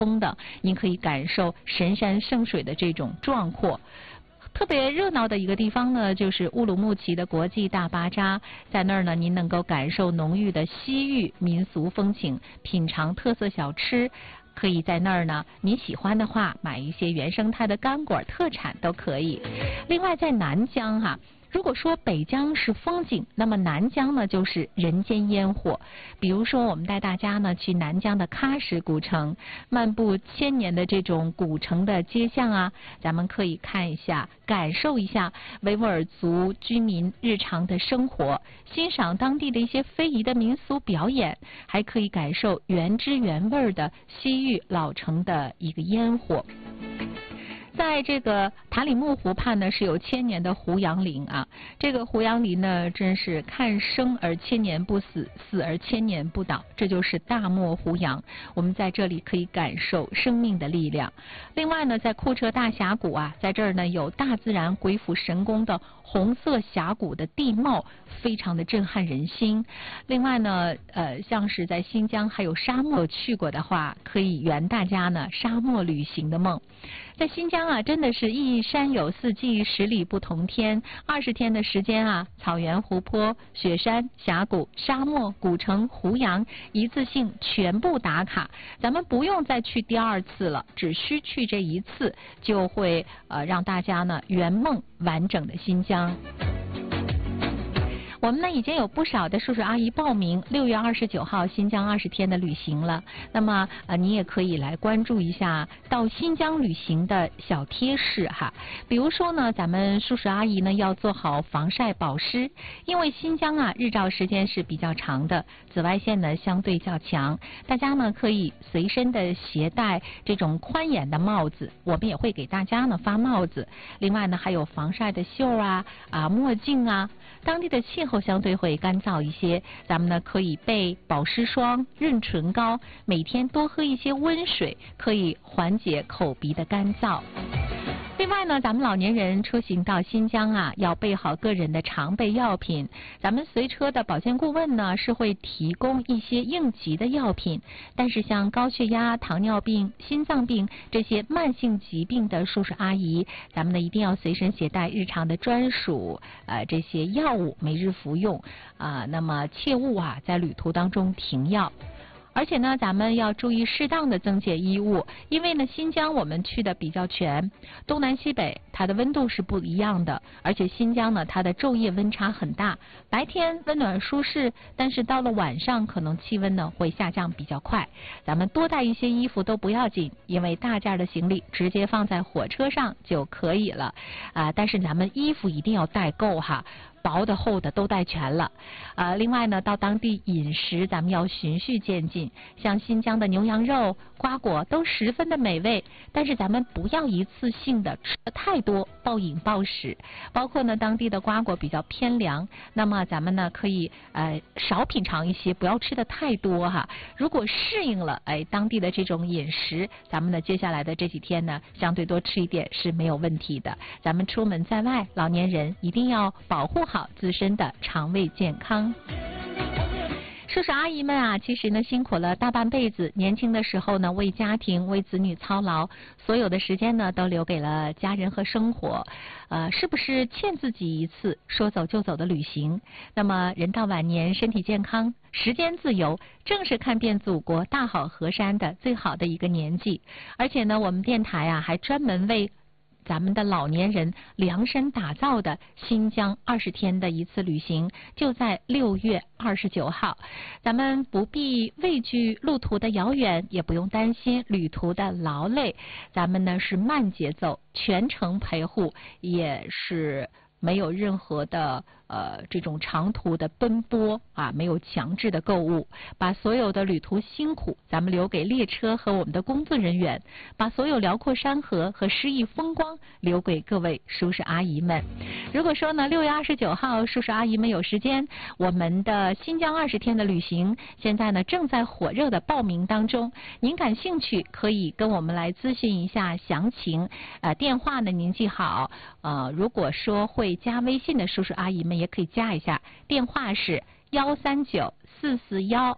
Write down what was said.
风的，您可以感受神山圣水的这种壮阔。特别热闹的一个地方呢，就是乌鲁木齐的国际大巴扎，在那儿呢，您能够感受浓郁的西域民俗风情，品尝特色小吃。可以在那儿呢，你喜欢的话，买一些原生态的干果特产都可以。另外，在南疆如果说北疆是风景，那么南疆呢就是人间烟火。比如说，我们带大家呢去南疆的喀什古城，漫步千年的这种古城的街巷咱们可以看一下，感受一下维吾尔族居民日常的生活，欣赏当地的一些非遗的民俗表演，还可以感受原汁原味的西域老城的一个烟火。在这个塔里木湖畔呢，是有千年的胡杨林这个胡杨林呢，真是看生而千年不死，死而千年不倒，这就是大漠胡杨。我们在这里可以感受生命的力量。另外呢，在库车大峡谷在这儿呢有大自然鬼斧神工的红色峡谷的地貌，非常的震撼人心。另外呢，像是在新疆还有沙漠去过的话，可以圆大家呢沙漠旅行的梦。在新疆真的是一山有四季，10里不同天，20天的时间草原、湖泊、雪山、峡谷、沙漠、古城、胡杨，一次性全部打卡。咱们不用再去第2次了，只需去这一次，就会让大家呢圆梦完整的新疆。我们呢已经有不少的叔叔阿姨报名6月29号新疆20天的旅行了。那么你也可以来关注一下到新疆旅行的小贴士比如说呢，咱们叔叔阿姨呢要做好防晒保湿，因为新疆日照时间是比较长的，紫外线呢相对较强，大家呢可以随身的携带这种宽檐的帽子，我们也会给大家呢发帽子。另外呢还有防晒的袖墨镜当地的气候相对会干燥一些，咱们呢可以备保湿霜、润唇膏，每天多喝一些温水，可以缓解口鼻的干燥。另外呢，咱们老年人出行到新疆要备好个人的常备药品。咱们随车的保健顾问呢是会提供一些应急的药品，但是像高血压、糖尿病、心脏病这些慢性疾病的叔叔阿姨，咱们呢一定要随身携带日常的专属这些药物，每日服用那么切勿在旅途当中停药。而且呢，咱们要注意适当的增减衣物，因为呢，新疆我们去的比较全，东南西北它的温度是不一样的，而且新疆呢，它的昼夜温差很大，白天温暖舒适，但是到了晚上可能气温呢会下降比较快。咱们多带一些衣服都不要紧，因为大件的行李直接放在火车上就可以了但是咱们衣服一定要带够薄的厚的都带全了另外呢，到当地饮食咱们要循序渐进，像新疆的牛羊肉、瓜果都十分的美味，但是咱们不要一次性的吃的太多，暴饮暴食。包括呢，当地的瓜果比较偏凉，那么咱们呢可以少品尝一些，不要吃的太多如果适应了当地的这种饮食，咱们呢接下来的这几天呢，相对多吃一点是没有问题的。咱们出门在外，老年人一定要保护好自身的肠胃健康。叔叔阿姨们其实呢辛苦了大半辈子，年轻的时候呢为家庭为子女操劳，所有的时间呢都留给了家人和生活是不是欠自己一次说走就走的旅行？那么人到晚年，身体健康，时间自由，正是看遍祖国大好河山的最好的一个年纪。而且呢，我们电台还专门为咱们的老年人量身打造的新疆20天的一次旅行，就在6月29号。咱们不必畏惧路途的遥远，也不用担心旅途的劳累，咱们呢是慢节奏，全程陪护，也是没有任何的这种长途的奔波没有强制的购物，把所有的旅途辛苦咱们留给列车和我们的工作人员，把所有辽阔山河和诗意风光留给各位叔叔阿姨们。如果说呢6月29号叔叔阿姨们有时间，我们的新疆20天的旅行现在呢正在火热的报名当中，您感兴趣可以跟我们来咨询一下详情电话呢您记好如果说会加微信的叔叔阿姨们也可以加一下，电话是139-441